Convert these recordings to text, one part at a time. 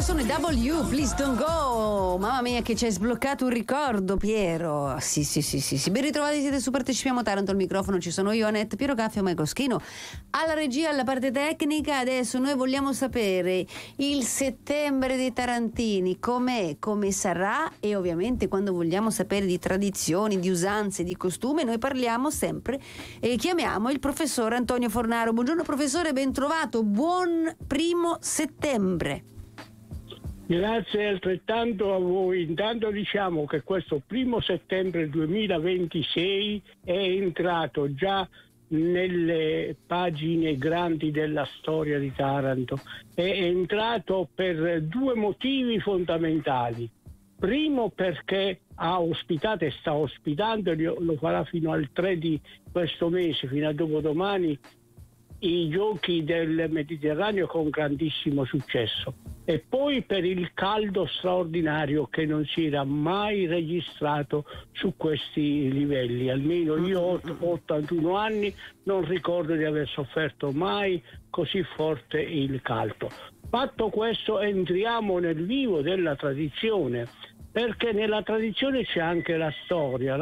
sono i W, Please Don't Go. Mamma mia che ci hai sbloccato un ricordo, Piero. Sì. Ben ritrovati, siete su Partecipiamo Taranto, al microfono ci sono io, Annette Piero Caffio, Mai Coschino alla regia, alla parte tecnica. Adesso noi vogliamo sapere il settembre dei tarantini, com'è, come sarà, e ovviamente quando vogliamo sapere di tradizioni, di usanze, di costume, noi parliamo sempre e chiamiamo il professor Antonio Fornaro. Buongiorno professore, ben trovato, buon 1° settembre. Grazie altrettanto a voi. Intanto diciamo che questo 1° settembre 2026 è entrato già nelle pagine grandi della storia di Taranto. È entrato per 2 motivi fondamentali. Primo, perché ha ospitato e sta ospitando, lo farà fino al 3 di questo mese, fino a dopodomani, i giochi del Mediterraneo con grandissimo successo, e poi per il caldo straordinario che non si era mai registrato su questi livelli. Almeno io ho 81 anni, non ricordo di aver sofferto mai così forte il caldo. Fatto questo, entriamo nel vivo della tradizione, perché nella tradizione c'è anche la storia.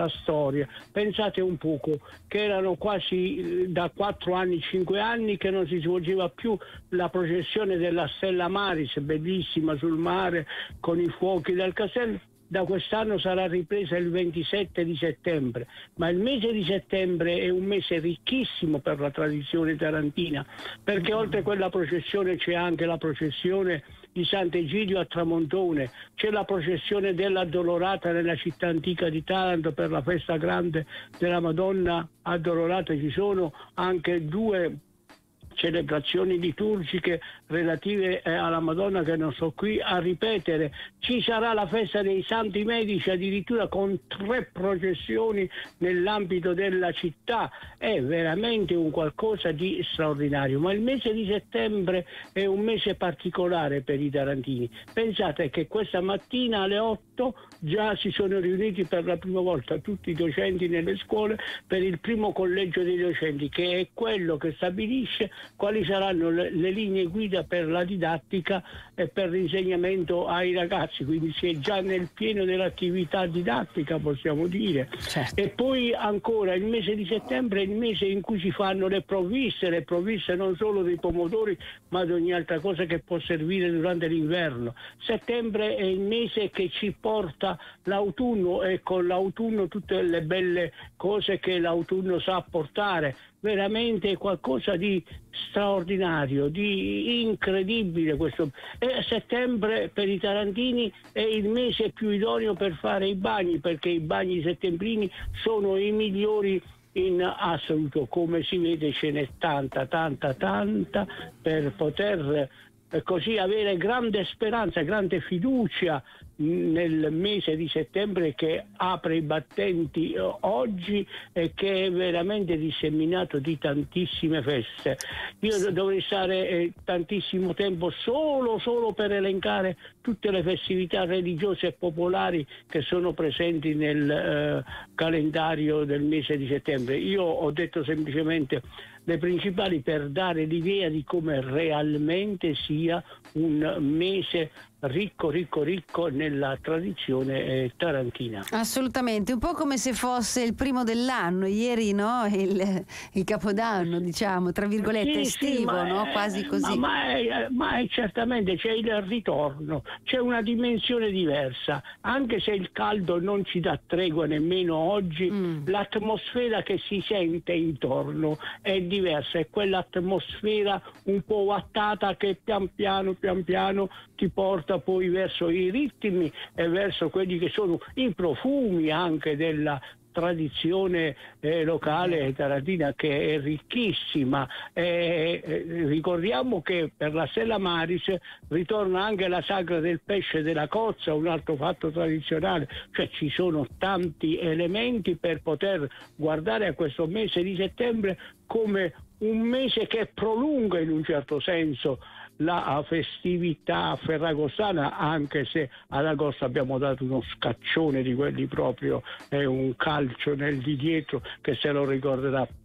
Pensate un poco che erano quasi da 4 anni, 5 anni che non si svolgeva più la processione della Stella Maris, bellissima sul mare con i fuochi del castello. Da quest'anno sarà ripresa il 27 di settembre, ma il mese di settembre è un mese ricchissimo per la tradizione tarantina, perché oltre a quella processione c'è anche la processione di Sant'Egidio a Tramontone, c'è la processione dell'Addolorata nella città antica di Taranto per la festa grande della Madonna Addolorata. Ci sono anche 2 celebrazioni liturgiche relative alla Madonna che non sto qui a ripetere. Ci sarà la festa dei Santi Medici, addirittura con 3 processioni nell'ambito della città. È veramente un qualcosa di straordinario. Ma il mese di settembre è un mese particolare per i tarantini. Pensate che questa mattina alle 8 già si sono riuniti per la prima volta tutti i docenti nelle scuole per il primo collegio dei docenti, che è quello che stabilisce quali saranno le linee guida per la didattica e per l'insegnamento ai ragazzi. Quindi si è già nel pieno dell'attività didattica, possiamo dire. Certo. E poi ancora il mese di settembre è il mese in cui si fanno le provviste non solo dei pomodori ma di ogni altra cosa che può servire durante l'inverno. Settembre è il mese che ci porta l'autunno, e con l'autunno tutte le belle cose che l'autunno sa portare. Veramente è qualcosa di straordinario, di incredibile questo. E settembre per i tarantini è il mese più idoneo per fare i bagni, perché i bagni settembrini sono i migliori in assoluto. Come si vede ce n'è tanta per poter così avere grande speranza, grande fiducia nel mese di settembre, che apre i battenti oggi e che è veramente disseminato di tantissime feste. Io dovrei stare tantissimo tempo solo per elencare tutte le festività religiose e popolari che sono presenti nel calendario del mese di settembre. Io ho detto semplicemente le principali per dare l'idea di come realmente sia un mese ricco nella tradizione tarantina. Assolutamente, un po' come se fosse il primo dell'anno, ieri no? Il capodanno, diciamo, tra virgolette, estivo, no? Quasi così. Ma è certamente c'è il ritorno, c'è una dimensione diversa, anche se il caldo non ci dà tregua nemmeno oggi. L'atmosfera che si sente intorno è diversa, è quell'atmosfera un po' wattata che pian piano ti porta poi verso i ritmi e verso quelli che sono i profumi anche della tradizione locale tarantina, che è ricchissima. Ricordiamo che per la Stella Maris ritorna anche la sagra del pesce e della cozza, un altro fatto tradizionale. Cioè ci sono tanti elementi per poter guardare a questo mese di settembre come un mese che prolunga in un certo senso la festività ferragostana, anche se ad agosto abbiamo dato uno scaccione di quelli proprio, un calcio nel di dietro che se lo ricorderà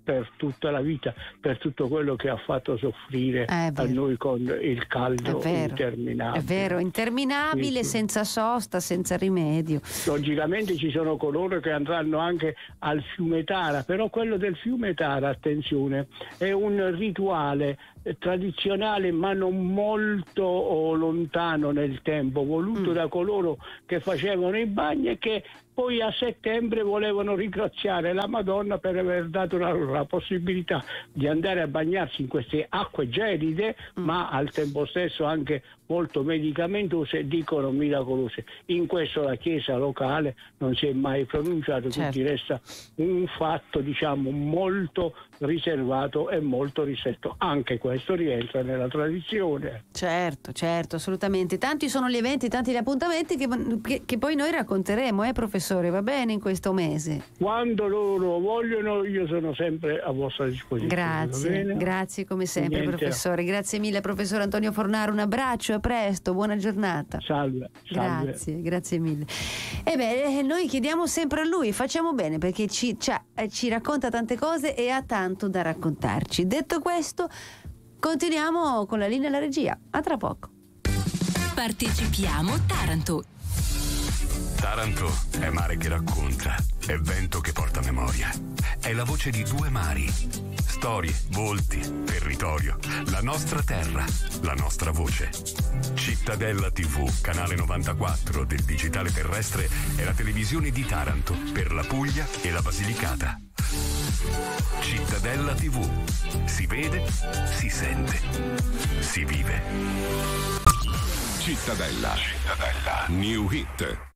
per tutta la vita, per tutto quello che ha fatto soffrire a noi con il caldo interminabile. È vero, interminabile, sì. Senza sosta, senza rimedio. Logicamente ci sono coloro che andranno anche al fiume Tara, però quello del fiume Tara, attenzione, è un rituale tradizionale ma non molto lontano nel tempo, voluto da coloro che facevano i bagni e che poi a settembre volevano ringraziare la Madonna per aver dato la possibilità di andare a bagnarsi in queste acque gelide, ma al tempo stesso anche molto medicamentose, dicono miracolose. In questo la Chiesa locale non si è mai pronunciato, quindi resta un fatto, diciamo, molto riservato e molto ristretto. Anche questo rientra nella tradizione. Certo, assolutamente. Tanti sono gli eventi, tanti gli appuntamenti che poi noi racconteremo, professore, va bene, in questo mese. Quando loro vogliono, io sono sempre a vostra disposizione. Grazie come sempre. Niente. Professore, grazie mille, professor Antonio Fornaro, un abbraccio, a presto, buona giornata. Salve. Grazie mille. Noi chiediamo sempre a lui, facciamo bene, perché ci racconta tante cose e ha tanto da raccontarci. Detto questo, continuiamo con la linea alla regia. A tra poco. Partecipiamo Taranto. Taranto è mare che racconta, è vento che porta memoria. È la voce di due mari. Storie, volti, territorio, la nostra terra, la nostra voce. Cittadella TV, canale 94 del digitale terrestre, è la televisione di Taranto per la Puglia e la Basilicata. Cittadella TV. Si vede, si sente, si vive. Cittadella. New Hit.